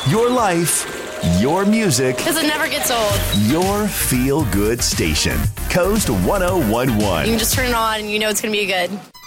Your life, your music, Because it never gets old. your feel good station. Coast 1011. You can just turn it on and you know it's going to be good.